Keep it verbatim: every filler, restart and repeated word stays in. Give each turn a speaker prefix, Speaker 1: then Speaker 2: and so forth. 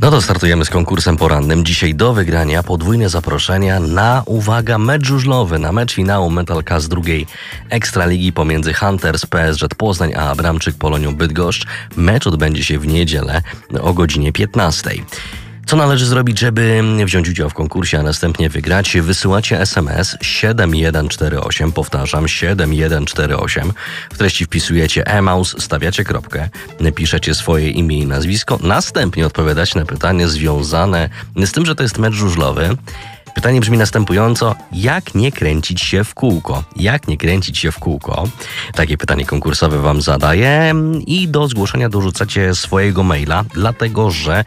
Speaker 1: No to startujemy z konkursem porannym. Dzisiaj do wygrania podwójne zaproszenia na, uwaga, mecz żużlowy, na mecz finału Metal Cast drugiej Ekstraligi pomiędzy Hunters P S Z Poznań a Abramczyk Polonią Bydgoszcz. Mecz odbędzie się w niedzielę o godzinie piętnastej. Co należy zrobić, żeby wziąć udział w konkursie, a następnie wygrać? Wysyłacie S M S siedem jeden cztery osiem, powtarzam, siedem jeden cztery osiem. W treści wpisujecie e-mouse, stawiacie kropkę, piszecie swoje imię i nazwisko, następnie odpowiadacie na pytanie związane z tym, że to jest mecz żużlowy. Pytanie brzmi następująco: jak nie kręcić się w kółko? Jak nie kręcić się w kółko? Takie pytanie konkursowe wam zadaję i do zgłoszenia dorzucacie swojego maila, dlatego że